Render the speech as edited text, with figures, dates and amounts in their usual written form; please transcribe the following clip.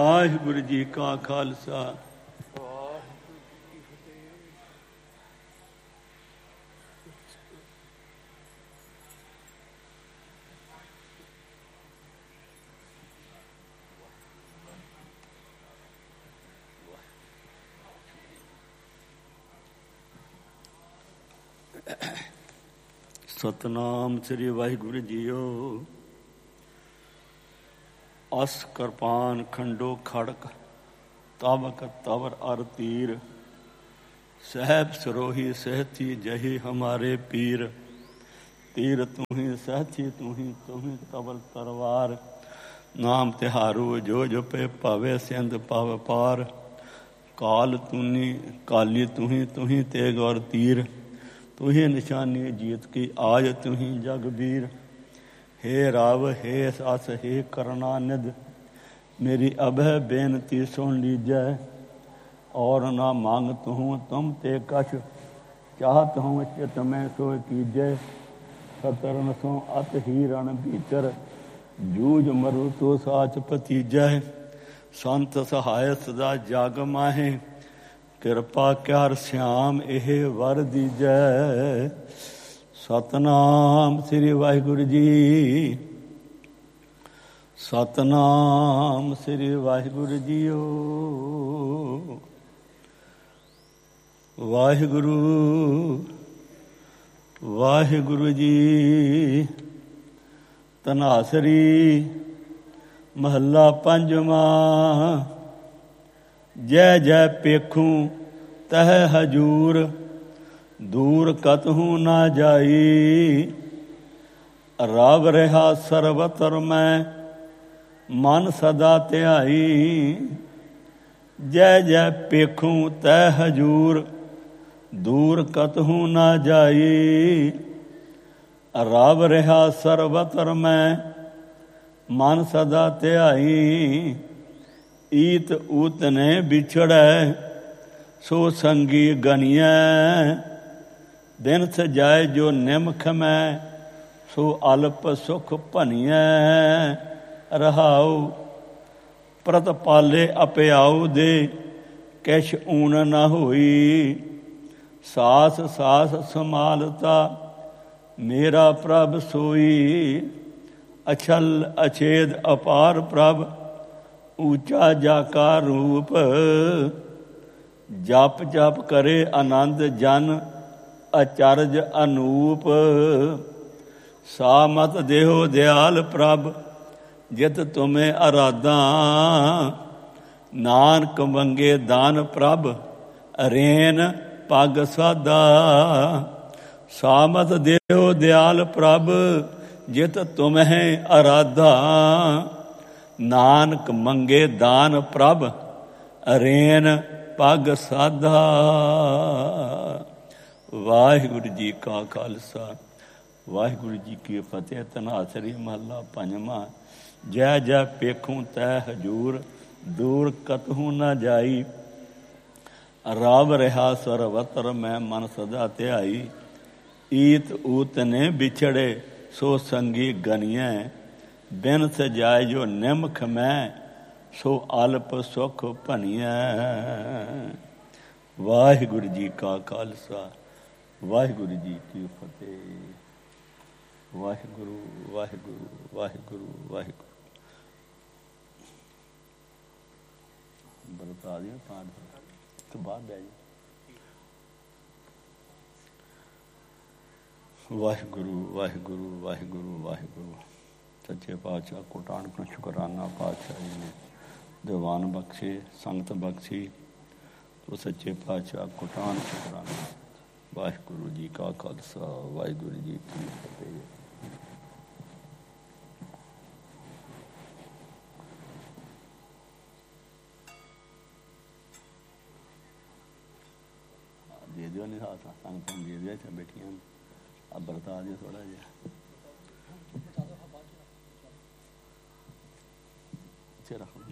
ਵਾਹਿਗੁਰੂ ਜੀ ਕਾ ਖਾਲਸਾ ਸਤਨਾਮ ਸ੍ਰੀ ਵਾਹਿਗੁਰੂ ਜੀਓ। ਅਸ ਕਿਰਪਾਨ ਖੰਡੋ ਖੜਕ ਤਾਬਕ ਤਵਰ ਅਰ ਤੀਰ ਸਹਿਬ ਸਰੋਹੀ ਸਹਿਤੀ ਜਹੀ ਹਮਾਰੇ ਪੀਰ ਤੀਰ ਤੂੰ ਸਹਿਤੀ ਤੂੰ ਤਵਲ ਤਰਵਾਰ ਨਾਮ ਤਿਹਾਰੂ ਜੋ ਜਪੇ ਭਾਵੇ ਸਿੰਧ ਪਵ ਪਾਰ ਕਾਲ ਤੂਨੀ ਕਾਲੀ ਤੂੰ ਤੇਗ ਔਰ ਤੀਰ ਤੂੰ ਹੀ ਨਿਸ਼ਾਨੀ ਜੀਤ ਕੀ ਆਜ ਤੂੰ ਹੀ ਜਗਬੀਰ हे राव हे सास हे करुणानिध मेरी अभय बेनती सुन लीजै और ना मांग तुम ते कछ चाहत हूँ चित में सो कीजै सतरन सो अत ही रण भीतर जूझ मरु तो साच भतीजै संत सहाय सदा जग माहे कृपा क्यार श्याम एह वर दीजै। ਸਤਨਾਮ ਸ੍ਰੀ ਵਾਹਿਗੁਰੂ ਜੀ। ਸਤਨਾਮ ਸ੍ਰੀ ਵਾਹਿਗੁਰੂ ਜੀਓ। ਵਾਹਿਗੁਰੂ ਵਾਹਿਗੁਰੂ ਜੀ। ਧਨਾਸਰੀ ਮਹੱਲਾ ਪੰਜਵਾਂ। ਜੈ ਜੈ ਪੇਖੂ ਤਹ ਹਜੂਰ ਦੂਰ ਕਤਹੂ ਨਾ ਜਾਈ ਰਵ ਰਿਹਾ ਸਰਬਤਰ ਮੈਂ ਮਨ ਸਦਾ ਧਿਆਈ ਜੈ ਜੈ ਪੇਖੂ ਤੈ ਹਜੂਰ ਦੂਰ ਕਤਹੂ ਨਾ ਜਾਈ ਰਵ ਰਿਹਾ ਸਰਬਤਰ ਮੈਂ ਮਨ ਸਦਾ ਧਿਆਈ ਈਤ ਊਤ ਨੇ ਵਿਛੜੈ ਸੋ ਸੰਗੀ ਗਨੀਐ ਦਿਨ ਸਜਾਏ ਜੋ ਨਿਮਖ ਮੈਂ ਸੋ ਅਲਪ ਸੁਖ ਭਨੀਐ ਰਹਾਉ ਪ੍ਰਤ ਪਾਲੇ ਅਪਿਆਉ ਦੇ ਕਿਛ ਊਣ ਨਾ ਹੋਈ ਸਾਸ ਸਾਸ ਸਮਾਲਤਾ ਮੇਰਾ ਪ੍ਰਭ ਸੋਈ ਅਛਲ ਅਛੇਦ ਅਪਾਰ ਪ੍ਰਭ ਊਚਾ ਜਾਕਾ ਰੂਪ ਜਪ ਜਪ ਕਰੇ ਆਨੰਦ ਜਨ ਅਚਰਜ ਅਨੂਪ ਸਾਮਤ ਦੇਹੋ ਦਿਆਲ ਪ੍ਰਭ ਜਿਤ ਤੁਮੇ ਅਰਾਧਾ ਨਾਨਕ ਮੰਗੇ ਦਾਨ ਪ੍ਰਭ ਰੇਨ ਪਗ ਸਾਧਾ ਸਾਮਤ ਦੇਹੋ ਦਿਆਲ ਪ੍ਰਭ ਜਿਤ ਤੁਮਹਿ ਅਰਾਧਾ ਨਾਨਕ ਮੰਗੇ ਦਾਨ ਪ੍ਰਭ ਰੇਨ ਪਗ ਸਾਧਾ। ਵਾਹਿਗੁਰੂ ਜੀ ਕਾ ਖਾਲਸਾ ਵਾਹਿਗੁਰੂ ਜੀ ਕੀ ਫਤਿਹ। ਧਨਾਸਰੀ ਮਹੱਲਾ ਪੰਜਵਾਂ। ਜੈ ਜੈ ਪੇਖੂ ਤੈ ਹਜੂਰ ਦੂਰ ਕਤਹੂ ਨਾ ਜਾਈ ਰਵ ਰਿਹਾ ਸਰਵਤਰ ਮੈਂ ਮਨ ਸਦਾ ਧਿਆਈ ਈਤ ਊਤ ਨੇ ਵਿਛੜੇ ਸੋ ਸੰਗੀ ਗਨੀਐ ਬਿਨ ਸਜਾਏ ਜੋ ਨਿਮਖ ਮੈਂ ਸੋ ਅਲਪ ਸੁਖ ਭਨੀਐ। ਵਾਹਿਗੁਰੂ ਜੀ ਕਾ ਖਾਲਸਾ ਵਾਹਿਗੁਰੂ ਜੀ ਕੀ ਫਤਿਹ। ਵਾਹਿਗੁਰੂ ਵਾਹਿਗੁਰੂ ਵਾਹਿਗੁਰੂ ਵਾਹਿਗੁਰੂ। ਬਰਤਾ ਦਿਓ ਪਾਠ ਤੋਂ ਬਾਅਦ ਬਹਿ ਜੀ। ਵਾਹਿਗੁਰੂ ਵਾਹਿਗੁਰੂ ਵਾਹਿਗੁਰੂ ਵਾਹਿਗੁਰੂ। ਸੱਚੇ ਪਾਤਸ਼ਾਹ ਕੋਟਾਨ ਕੋ ਸ਼ੁਕਰਾਨਾ ਪਾਤਸ਼ਾਹ ਜੀ ਨੇ ਦੀਵਾਨ ਬਖਸ਼ੇ ਸੰਗਤ ਬਖਸ਼ੀ ਤੋ ਸੱਚੇ ਪਾਤਸ਼ਾਹ ਕੋਟਾਨ ਸ਼ੁਕਰਾਨਾ। ਵਾਹਿਗੁਰੂ ਜੀ ਕਾ ਖਾਲਸਾ ਵਾਹਿਗੁਰੂ ਜੀ ਕੀ ਫਤਿਹ। ਦੇ ਦਿਓ ਨਹੀਂ ਸੰਗਤਾਂ ਦੇ ਦਿਓ ਇੱਥੇ ਬੈਠੀਆਂ ਆ ਵਰਤਾ ਦਿਓ ਥੋੜ੍ਹਾ ਜਿਹਾ। ਰੱਖ